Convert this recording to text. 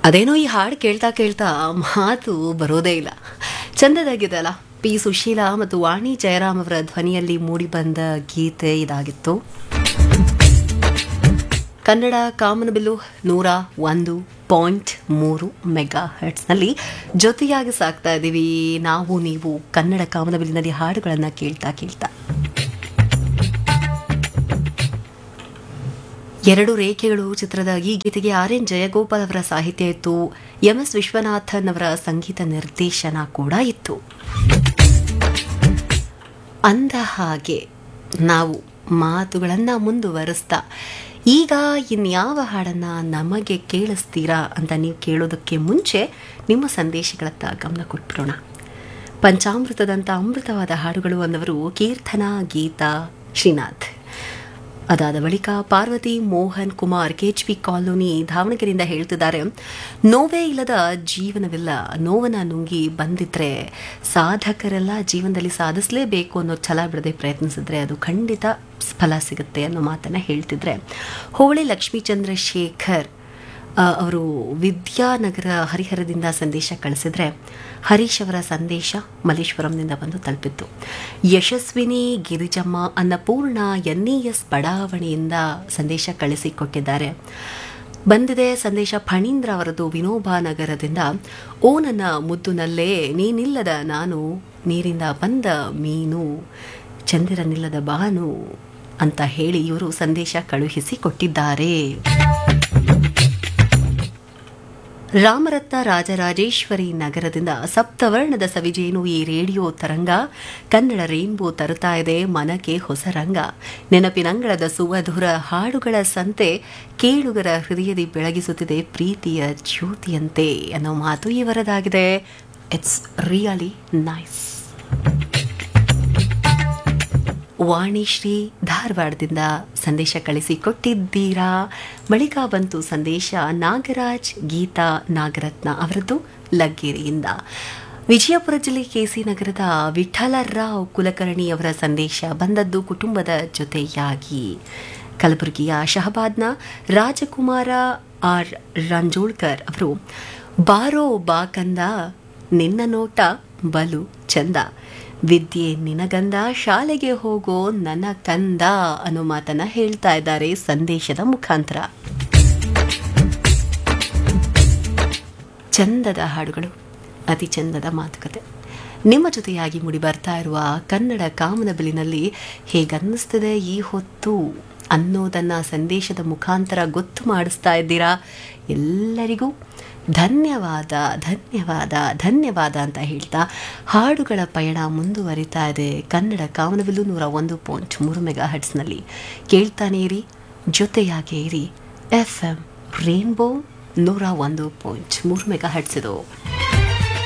ಅದೇನೋ ಈ ಹಾಡು ಕೇಳ್ತಾ ಕೇಳ್ತಾ ಮಾತು ಬರೋದೇ ಇಲ್ಲ. ಚಂದದಾಗಿದೆ ಅಲ್ಲ. ಪಿ ಸುಶೀಲಾ ಮತ್ತು ವಾಣಿ ಜಯರಾಮ್ ಅವರ ಧ್ವನಿಯಲ್ಲಿ ಮೂಡಿಬಂದ ಗೀತೆ ಇದಾಗಿತ್ತು. ಕನ್ನಡ ಕಾಮನಬಿಲ್ಲು 101.3 ಮೆಗಾ ಹರ್ಟ್ಸ್ನಲ್ಲಿ ಜೊತೆಯಾಗಿ ಸಾಕ್ತಾ ಇದ್ದೀವಿ ನಾವು ನೀವು ಕನ್ನಡ ಕಾಮನಬಿಲ್ಲಿನಲ್ಲಿ ಹಾಡುಗಳನ್ನು ಕೇಳ್ತಾ ಕೇಳ್ತಾ. ಎರಡು ರೇಖೆಗಳು ಚಿತ್ರದ ಈ ಗೀತೆಗೆ ಆರ್.ಎನ್. ಜಯಗೋಪಾಲ್ ಅವರ ಸಾಹಿತ್ಯ ಇತ್ತು. ಎಂ.ಎಸ್. ವಿಶ್ವನಾಥನ್ ಅವರ ಸಂಗೀತ ನಿರ್ದೇಶನ ಕೂಡ ಇತ್ತು. ಅಂದ ಹಾಗೆ ನಾವು ಮಾತುಗಳನ್ನು ಮುಂದುವರಿಸ್ತಾ ಈಗ ಇನ್ಯಾವ ಹಾಡನ್ನು ನಮಗೆ ಕೇಳಿಸ್ತೀರಾ ಅಂತ ನೀವು ಕೇಳೋದಕ್ಕೆ ಮುಂಚೆ ನಿಮ್ಮ ಸಂದೇಶಗಳತ್ತ ಗಮನ ಕೊಟ್ಬಿಡೋಣ. ಪಂಚಾಮೃತದಂಥ ಅಮೃತವಾದ ಹಾಡುಗಳು ಅನ್ನವರು ಕೀರ್ತನಾ, ಗೀತಾ, ಶ್ರೀನಾಥ್. ಅದಾದ ಬಳಿಕ ಪಾರ್ವತಿ ಮೋಹನ್ ಕುಮಾರ್ KHP ಕಾಲೋನಿ ದಾವಣಗೆರೆಯಿಂದ ಹೇಳ್ತಿದ್ದಾರೆ, ನೋವೇ ಇಲ್ಲದ ಜೀವನವಿಲ್ಲ, ನೋವನ್ನ ನುಂಗಿ ಬಂದಿದ್ರೆ ಸಾಧಕರೆಲ್ಲ ಜೀವನದಲ್ಲಿ ಸಾಧಿಸಲೇಬೇಕು ಅನ್ನೋ ಛಲ ಬಿಡದೆ ಪ್ರಯತ್ನಿಸಿದ್ರೆ ಅದು ಖಂಡಿತ ಫಲ ಸಿಗುತ್ತೆ ಅನ್ನೋ ಮಾತನ್ನು ಹೇಳ್ತಿದ್ರೆ, ಹೋಳಿ ಲಕ್ಷ್ಮೀ ಚಂದ್ರಶೇಖರ್ ಅವರು ವಿದ್ಯಾನಗರ ಹರಿಹರದಿಂದ ಸಂದೇಶ ಕಳಿಸಿದ್ರೆ, ಹರೀಶ್ ಅವರ ಸಂದೇಶ ಮಲ್ಲೇಶ್ವರಂನಿಂದ ಬಂದು ತಲುಪಿತ್ತು. ಯಶಸ್ವಿನಿ ಗಿರಿಜಮ್ಮ ಅನ್ನಪೂರ್ಣ NES ಬಡಾವಣೆಯಿಂದ ಸಂದೇಶ ಕಳಿಸಿಕೊಟ್ಟಿದ್ದಾರೆ. ಬಂದಿದೆ ಸಂದೇಶ ಫಣೀಂದ್ರ ಅವರದು ವಿನೋಬಾ ನಗರದಿಂದ. ಓ ನನ್ನ ಮುದ್ದುನಲ್ಲೇ ನೀನಿಲ್ಲದ ನಾನು, ನೀರಿಂದ ಬಂದ ಮೀನು, ಚಂದಿರನಿಲ್ಲದ ಬಾನು ಅಂತ ಹೇಳಿ ಇವರು ಸಂದೇಶ ಕಳುಹಿಸಿ ಕೊಟ್ಟಿದ್ದಾರೆ. ರಾಮರತ್ನ ರಾಜರಾಜೇಶ್ವರಿ ನಗರದಿಂದ ಸಪ್ತವರ್ಣದ ಸವಿಜೇನು ಈ ರೇಡಿಯೋ ತರಂಗ, ಕನ್ನಡ ರೇನ್ಬೋ ತರುತ್ತಾ ಇದೆ ಮನಕ್ಕೆ ಹೊಸ ರಂಗ, ನೆನಪಿನಂಗಳದ ಸುಮಧುರ ಹಾಡುಗಳ ಸಂತೆ, ಕೇಳುಗರ ಹೃದಯದಿ ಬೆಳಗಿಸುತ್ತಿದೆ ಪ್ರೀತಿಯ ಜ್ಯೋತಿಯಂತೆ ಅನ್ನೋ ಮಾತು ಇವರದಾಗಿದೆ. It's really nice. ವಾಣಿಶ್ರೀ ಧಾರವಾಡದಿಂದ ಸಂದೇಶ ಕಳಿಸಿಕೊಟ್ಟಿದ್ದೀರಾ. ಬಳಿಕ ಬಂತು ಸಂದೇಶ ನಾಗರಾಜ್ ಗೀತಾ ನಾಗರತ್ನ ಅವರದ್ದು ಲಗ್ಗೆರೆಯಿಂದ. ವಿಜಯಪುರ ಜಿಲ್ಲೆ KC ನಗರದ ವಿಠಲರಾವ್ ಕುಲಕರ್ಣಿ ಅವರ ಸಂದೇಶ ಬಂದದ್ದು ಕುಟುಂಬದ ಜೊತೆಯಾಗಿ. ಕಲಬುರಗಿಯ ಶಹಬಾದ್ನ ರಾಜಕುಮಾರ R ರಂಜೋಳ್ಕರ್ ಅವರು, ಬಾರೋ ಬಾಕಂದ ನಿನ್ನ ನೋಟ ಬಲು ಚಂದ, ವಿದ್ಯೆ ನಿನಗಂದ ಶಾಲೆಗೆ ಹೋಗೋ ನನ್ನ ಕಂದ ಅನ್ನೋ ಮಾತನ್ನ ಹೇಳ್ತಾ ಇದ್ದಾರೆ ಸಂದೇಶದ ಮುಖಾಂತರ. ಚಂದದ ಹಾಡುಗಳು, ಅತಿ ಚಂದದ ಮಾತುಕತೆ ನಿಮ್ಮ ಜೊತೆಯಾಗಿ ಮುಡಿ ಬರ್ತಾ ಇರುವ ಕನ್ನಡ ಕಾಮನಬಿಲ್ಲಿನಲ್ಲಿ ಹೇಗನ್ನಿಸ್ತಿದೆ ಈ ಹೊತ್ತು ಅನ್ನೋದನ್ನ ಸಂದೇಶದ ಮುಖಾಂತರ ಗೊತ್ತು ಮಾಡಿಸ್ತಾ ಇದ್ದೀರಾ. ಎಲ್ಲರಿಗೂ ಧನ್ಯವಾದ ಧನ್ಯವಾದ ಧನ್ಯವಾದ ಅಂತ ಹೇಳ್ತಾ ಹಾಡುಗಳ ಪಯಣ ಮುಂದುವರಿತಾ ಇದೆ. ಕನ್ನಡ ಕಾಮನಬಿಲ್ಲು 101.3 ಮೆಗಾ ಹರ್ಟ್ಸ್ನಲ್ಲಿ ಕೇಳ್ತಾನೆ ಇರಿ, ಜೊತೆಯಾಗೇ ಇರಿ. FM ರೇನ್ಬೋ 101.3 ಮೆಗಾ ಹರ್ಟ್ಸ್ ಇದು.